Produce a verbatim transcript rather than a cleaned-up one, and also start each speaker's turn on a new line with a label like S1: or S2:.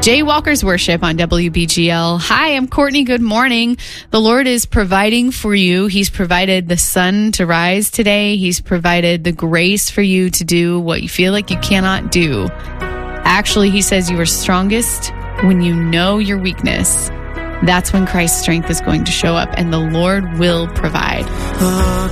S1: Jay Walker's Worship on W B G L. Hi, I'm Courtney. Good morning. The Lord is providing for you. He's provided the sun to rise today. He's provided the grace for you to do what you feel like you cannot do. Actually, he says you are strongest when you know your weakness. That's when Christ's strength is going to show up, and the Lord will provide.